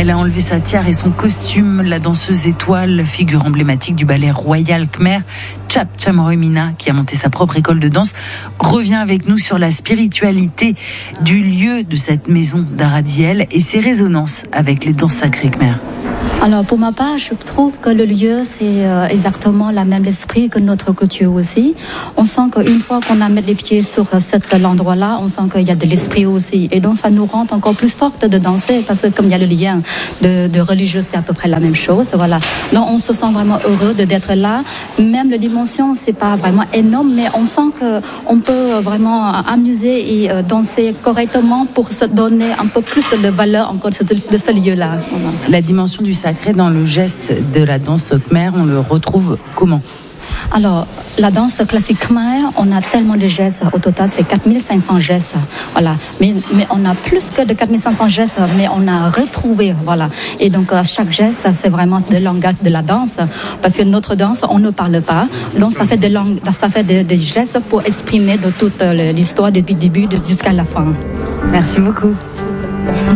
Elle a enlevé sa tiare et son costume. La danseuse étoile, figure emblématique du ballet royal khmer, Chap Chamorro-Mina, qui a monté sa propre école de danse, revient avec nous sur la spiritualité du lieu de cette maison d'Aradiel et ses résonances avec les danses sacrées khmer. Alors pour ma part, je trouve que le lieu, c'est exactement le même esprit que notre culture aussi. On sent qu'une fois qu'on a mis les pieds sur cet endroit-là, on sent qu'il y a de l'esprit aussi. Et donc ça nous rend encore plus forte de danser, parce que comme il y a le lien de religieux, c'est à peu près la même chose. Voilà. Donc on se sent vraiment heureux d'être là. Même la dimension, c'est pas vraiment énorme, mais on sent qu'on peut vraiment amuser et danser correctement pour se donner un peu plus de valeur encore de ce lieu-là. Voilà. La dimension du sacré dans le geste de la danse khmer, on le retrouve comment? Alors, la danse classique khmer, on a tellement de gestes. Au total, c'est 4500 gestes. Voilà. Mais on a plus que de 4500 gestes, mais on a retrouvé, voilà. Et donc, chaque geste, c'est vraiment le langage de la danse. Parce que notre danse, on ne parle pas. Donc, ça fait des gestes pour exprimer de toute l'histoire depuis le début jusqu'à la fin. Merci beaucoup.